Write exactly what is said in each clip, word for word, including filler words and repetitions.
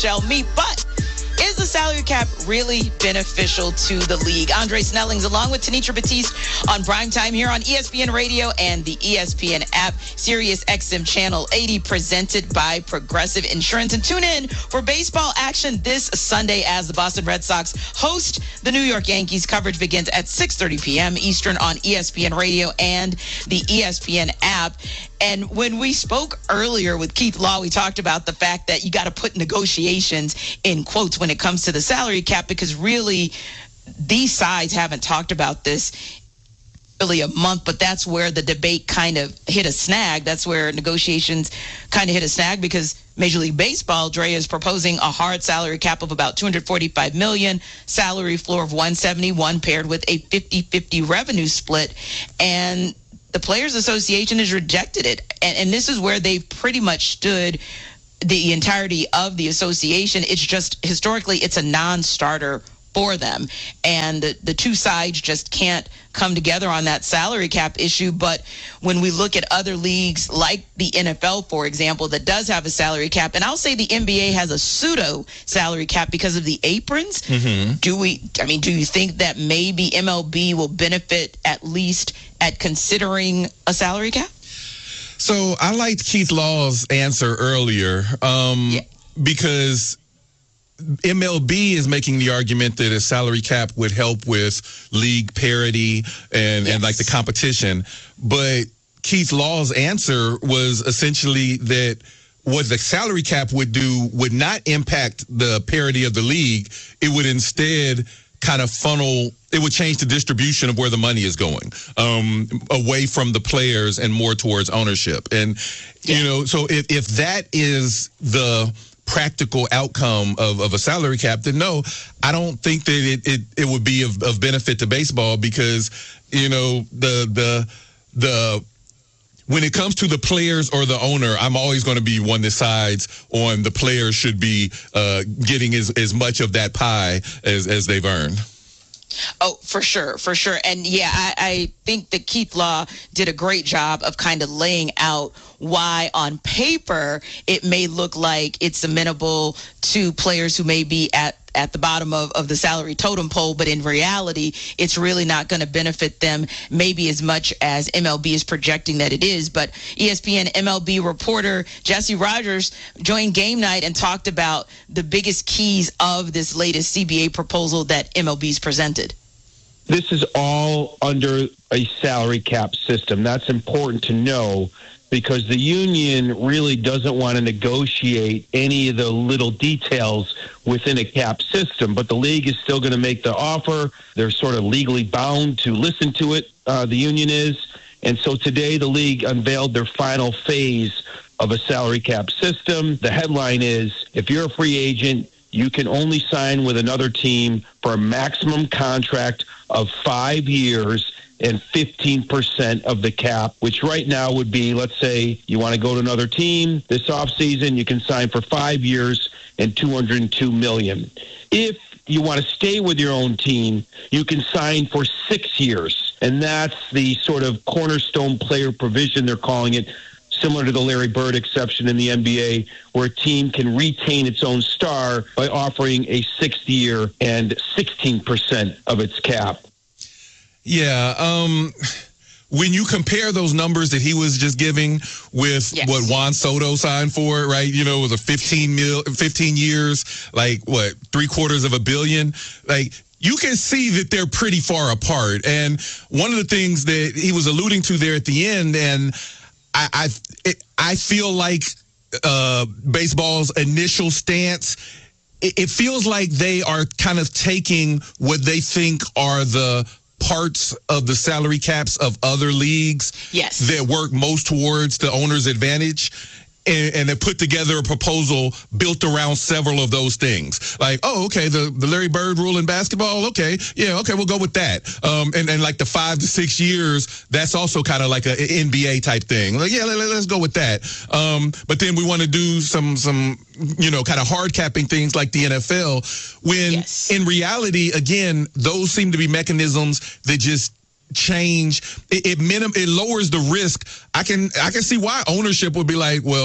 Tell me, but is the salary cap really beneficial to the league? Andre Snellings along with Tanisha Batiste on Primetime here on E S P N Radio and the E S P N app, Sirius X M Channel eighty, presented by Progressive Insurance. And tune in for baseball action this Sunday as the Boston Red Sox host the New York Yankees. Coverage begins at six thirty p.m. Eastern on E S P N Radio and the E S P N app. And when we spoke earlier with Keith Law, we talked about the fact that you got to put negotiations in quotes when it comes to the salary cap, because really these sides haven't talked about this really a month, but that's where the debate kind of hit a snag. That's where negotiations kind of hit a snag, because Major League Baseball, Dre, is proposing a hard salary cap of about two hundred forty-five million dollars, salary floor of one hundred seventy-one paired with a fifty-fifty revenue split. And the Players Association has rejected it. And, and this is where they've pretty much stood the entirety of the association. It's just, historically, it's a non-starter for them. And the, the two sides just can't come together on that salary cap issue. But when we look at other leagues like the N F L, for example, that does have a salary cap, and I'll say the N B A has a pseudo salary cap because of the aprons. Mm-hmm. Do we, I mean, do you think that maybe M L B will benefit at least at considering a salary cap? So I liked Keith Law's answer earlier um, yeah. because M L B is making the argument that a salary cap would help with league parity and, yes. and like the competition. But Keith Law's answer was essentially that what the salary cap would do would not impact the parity of the league. It would instead kind of funnel, it would change the distribution of where the money is going, um, away from the players and more towards ownership. And, yeah. you know, so if, if that is the practical outcome of, of a salary cap, then no, I don't think that it, it, it would be of, of benefit to baseball, because, you know, the, the, the, when it comes to the players or the owner, I'm always going to be one that sides on the players should be uh, getting as, as much of that pie as, as they've earned. Oh, for sure, for sure. And yeah, I, I think that Keith Law did a great job of kind of laying out why on paper it may look like it's amenable to players who may be at at the bottom of, of the salary totem pole, but in reality, it's really not going to benefit them maybe as much as M L B is projecting that it is. But E S P N M L B reporter Jesse Rogers joined Game Night and talked about the biggest keys of this latest C B A proposal that M L B's presented. This is all under a salary cap system. That's important to know, because the union really doesn't want to negotiate any of the little details within a cap system. But the league is still going to make the offer. They're sort of legally bound to listen to it, uh, the union is. And so today the league unveiled their final phase of a salary cap system. The headline is, if you're a free agent, you can only sign with another team for a maximum contract of five years and fifteen percent of the cap, which right now would be, let's say you want to go to another team this offseason, you can sign for five years and two hundred two million dollars. If you want to stay with your own team, you can sign for six years. And that's the sort of cornerstone player provision, they're calling it, similar to the Larry Bird exception in the N B A, where a team can retain its own star by offering a sixth year and sixteen percent of its cap. Yeah, um, when you compare those numbers that he was just giving with yes. what Juan Soto signed for, right? You know, it was a fifteen mil, fifteen years, like what, three quarters of a billion, like. You can see that they're pretty far apart. And one of the things that he was alluding to there at the end, and I, I, it, I feel like uh, baseball's initial stance, it, it feels like they are kind of taking what they think are the parts of the salary caps of other leagues yes. that work most towards the owner's advantage. And, and they put together a proposal built around several of those things. Like, oh, okay, the, the Larry Bird rule in basketball, okay, yeah, okay, we'll go with that. Um, and, and like the five to six years, that's also kind of like an N B A type thing. Like, yeah, let, let's go with that. Um, but then we want to do some, some, you know, kind of hard capping things like the N F L, when yes. in reality, again, those seem to be mechanisms that just change it. It, minim, it lowers the risk. I can I can see why ownership would be like, well,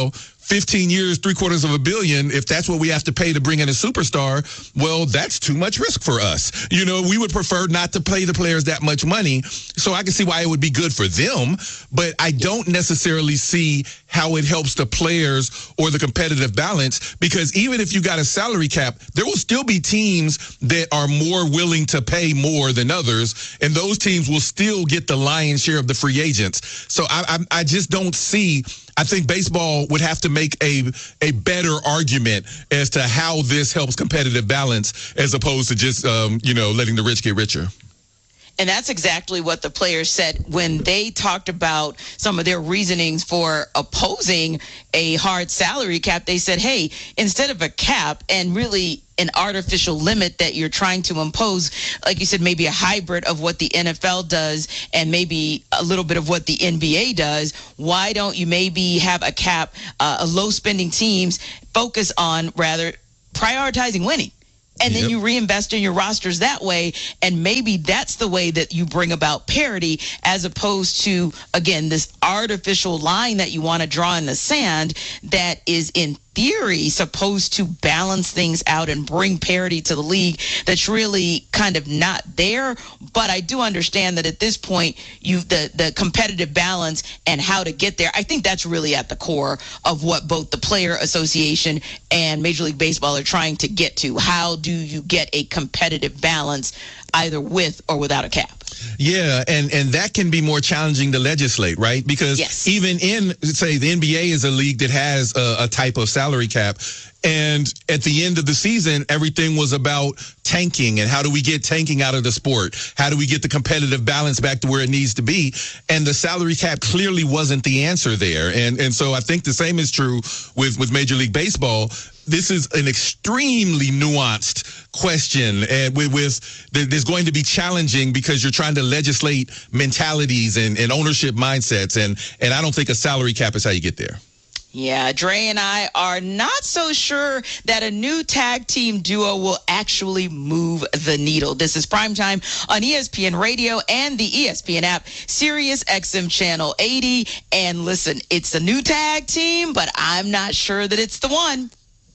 fifteen years, three quarters of a billion, if that's what we have to pay to bring in a superstar, well, that's too much risk for us. You know, we would prefer not to pay the players that much money. So I can see why it would be good for them, but I don't necessarily see how it helps the players or the competitive balance, because even if you got a salary cap, there will still be teams that are more willing to pay more than others, and those teams will still get the lion's share of the free agents. So I, I, I just don't see. I think baseball would have to make a a better argument as to how this helps competitive balance, as opposed to just um, you know letting the rich get richer. And that's exactly what the players said when they talked about some of their reasonings for opposing a hard salary cap. They said, hey, instead of a cap and really an artificial limit that you're trying to impose, like you said, maybe a hybrid of what the N F L does and maybe a little bit of what the N B A does, why don't you maybe have a cap, uh, a low spending teams focus on rather prioritizing winning? And then yep. you reinvest in your rosters that way, and maybe that's the way that you bring about parity, as opposed to, again, this artificial line that you want to draw in the sand that is in theory supposed to balance things out and bring parity to the league that's really kind of not there. But I do understand that at this point, you the the competitive balance and how to get there, I think that's really at the core of what both the Player Association and Major League Baseball are trying to get to. How do you get a competitive balance either with or without a cap? Yeah, and, and that can be more challenging to legislate, right? Because yes. even in, say, the N B A is a league that has a, a type of salary cap, and at the end of the season, everything was about tanking and how do we get tanking out of the sport? How do we get the competitive balance back to where it needs to be? And the salary cap clearly wasn't the answer there. And and so I think the same is true with, with Major League Baseball. This is an extremely nuanced question, and with, with there's going to be challenging because you're trying to legislate mentalities and, and ownership mindsets, and and I don't think a salary cap is how you get there. Yeah, Dre and I are not so sure that a new tag team duo will actually move the needle. This is Primetime on E S P N Radio and the E S P N app, Sirius X M Channel eighty. And listen, it's a new tag team, but I'm not sure that it's the one.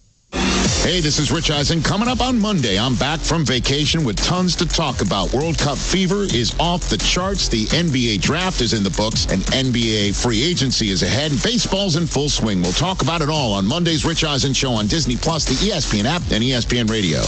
Hey, this is Rich Eisen. Coming up on Monday, I'm back from vacation with tons to talk about. World Cup fever is off the charts. The N B A draft is in the books, and N B A free agency is ahead. Baseball's in full swing. We'll talk about it all on Monday's Rich Eisen Show on Disney Plus, the E S P N app, and E S P N Radio.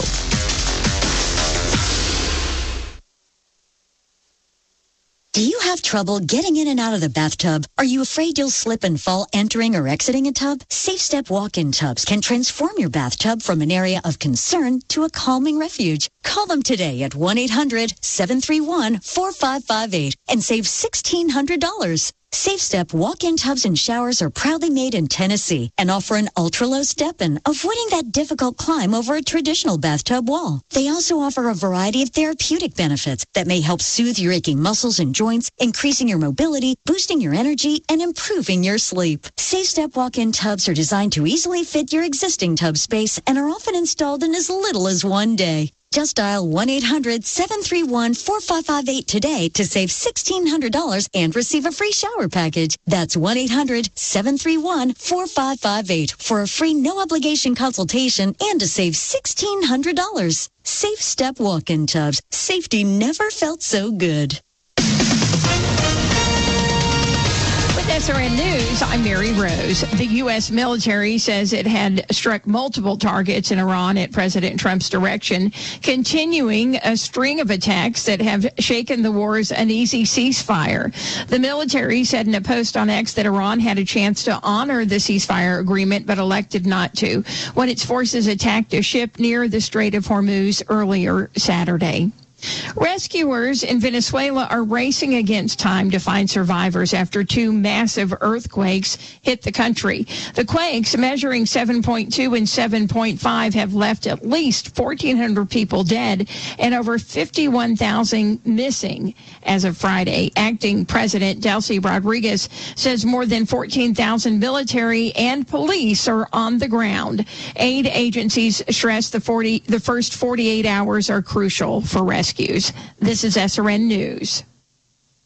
Do you have trouble getting in and out of the bathtub? Are you afraid you'll slip and fall entering or exiting a tub? Safe Step walk-in tubs can transform your bathtub from an area of concern to a calming refuge. Call them today at one eight hundred seven three one four five five eight and save sixteen hundred dollars. Safe Step walk-in tubs and showers are proudly made in Tennessee and offer an ultra-low step-in, avoiding that difficult climb over a traditional bathtub wall. They also offer a variety of therapeutic benefits that may help soothe your aching muscles and joints, increasing your mobility, boosting your energy, and improving your sleep. Safe Step walk-in tubs are designed to easily fit your existing tub space and are often installed in as little as one day. Just dial one eight hundred seven three one four five five eight today to save sixteen hundred dollars and receive a free shower package. That's one eight hundred seven three one four five five eight for a free no-obligation consultation and to save sixteen hundred dollars. Safe Step walk-in tubs. Safety never felt so good. S R N News, I'm Mary Rose. The U S military says it had struck multiple targets in Iran at President Trump's direction, continuing a string of attacks that have shaken the war's uneasy ceasefire. The military said in a post on X that Iran had a chance to honor the ceasefire agreement, but elected not to when its forces attacked a ship near the Strait of Hormuz earlier Saturday. Rescuers in Venezuela are racing against time to find survivors after two massive earthquakes hit the country. The quakes, measuring seven point two and seven point five, have left at least fourteen hundred people dead and over fifty-one thousand missing as of Friday. Acting President Delcy Rodriguez says more than fourteen thousand military and police are on the ground. Aid agencies stress the forty the first forty-eight hours are crucial for rescue. This is S R N News.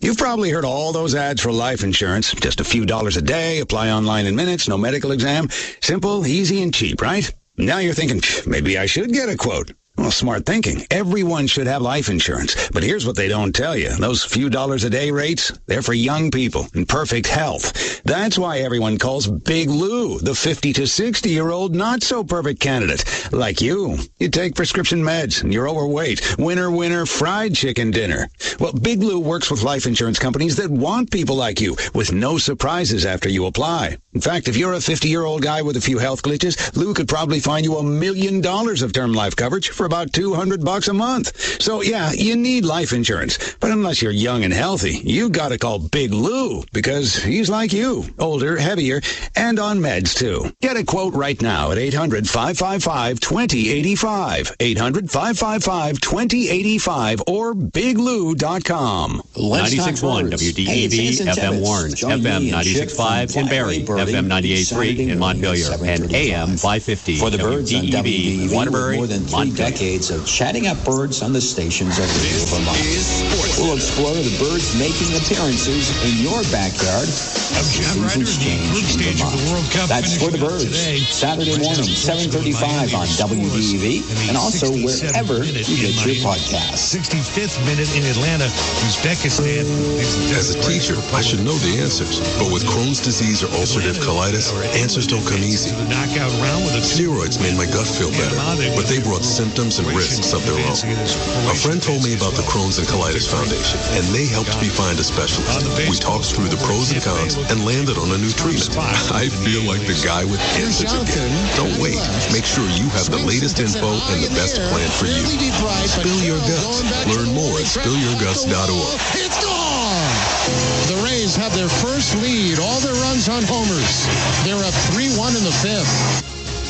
You've probably heard all those ads for life insurance. Just a few dollars a day, apply online in minutes, no medical exam. Simple, easy, and cheap, right? Now you're thinking, maybe I should get a quote. Well, smart thinking. Everyone should have life insurance. But here's what they don't tell you. Those few dollars a day rates, they're for young people in perfect health. That's why everyone calls Big Lou the fifty to sixty-year-old not-so-perfect candidate. Like you. You take prescription meds, and you're overweight. Winner, winner, fried chicken dinner. Well, Big Lou works with life insurance companies that want people like you, with no surprises after you apply. In fact, if you're a fifty-year-old guy with a few health glitches, Lou could probably find you a million dollars of term life coverage for about two hundred bucks a month. So yeah, you need life insurance. But unless you're young and healthy, you gotta call Big Lou, because he's like you, older, heavier, and on meds too. Get a quote right now at eight hundred, five five five, two zero eight five, eight hundred, five five five, two zero eight five, or big lou dot com. ninety-six point one W D E V, hey, F M Warren, F M ninety-six point five in Barrie, F M ninety-eight point three in Montpelier, and A M five fifty for the birds on W D E V, Waterbury, more than three decades of chatting up birds on the stations of Radio Vermont. We'll explore the birds making appearances in your backyard as the seasons change in Vermont. That's For the Birds, Saturday morning, seven thirty-five on W D E V, and also wherever you get your podcasts. sixty-fifth minute in Atlanta, Uzbekistan. As a teacher, I should know the answers, but with Crohn's disease or ulcerative colitis, answers don't come easy. Steroids made my gut feel better, but they brought symptoms and risks of their own. A friend told me about the Crohn's and Colitis Foundation, and they helped me find a specialist. We talked through the pros and cons and landed on a new treatment. I feel like the guy with answers again. Don't wait. Make sure you have the latest info and the best plan for you. Spill your guts. Learn more at spill your guts dot org. It's gone! The Rays have their first lead. All their runs on homers. They're up three one in the fifth.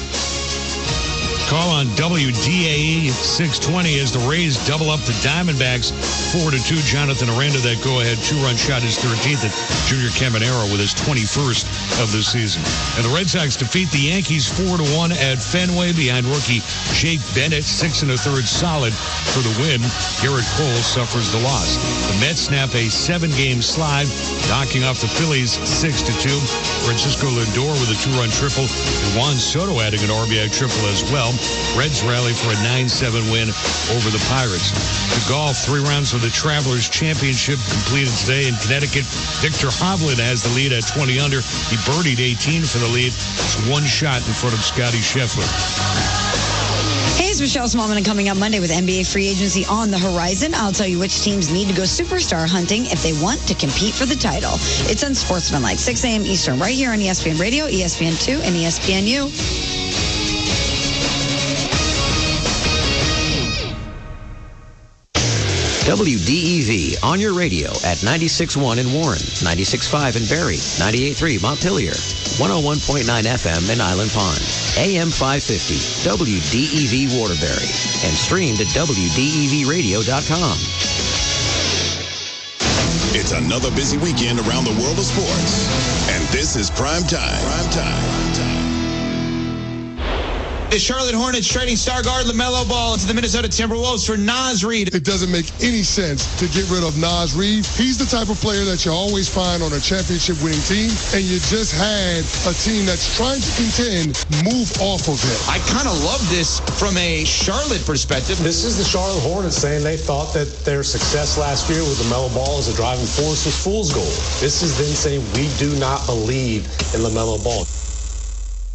Call on W D A E six twenty as the Rays double up the Diamondbacks four to two. Jonathan Aranda, that go-ahead two-run shot, his thirteenth at Junior Caminero with his twenty-first of the season. And the Red Sox defeat the Yankees four to one at Fenway behind rookie Jake Bennett, six and a third solid for the win. Garrett Cole suffers the loss. The Mets snap a seven-game slide, knocking off the Phillies six to two. Francisco Lindor with a two-run triple, and Juan Soto adding an R B I triple as well. Reds rally for a nine seven win over the Pirates. The golf, three rounds of the Travelers Championship completed today in Connecticut. Victor Hovland has the lead at twenty under. He birdied eighteen for the lead. It's one shot in front of Scotty Scheffler. Hey, it's Michelle Smallman, and coming up Monday with N B A free agency on the horizon, I'll tell you which teams need to go superstar hunting if they want to compete for the title. It's Unsportsmanlike, six a.m. Eastern, right here on E S P N Radio, E S P N two, and E S P N U. W D E V on your radio at ninety-six point one in Warren, ninety-six point five in Barrie, ninety-eight point three Montpelier, one oh one point nine F M in Island Pond, A M five fifty, W D E V Waterbury, and streamed at W D E V radio dot com. It's another busy weekend around the world of sports, and this is Prime Time. Prime Time. The Charlotte Hornets trading star guard LaMelo Ball to the Minnesota Timberwolves for Naz Reid. It doesn't make any sense to get rid of Naz Reid. He's the type of player that you always find on a championship-winning team, and you just had a team that's trying to contend move off of him. I kind of love this from a Charlotte perspective. This is the Charlotte Hornets saying they thought that their success last year with LaMelo Ball as a driving force was fool's gold. This is them saying we do not believe in LaMelo Ball.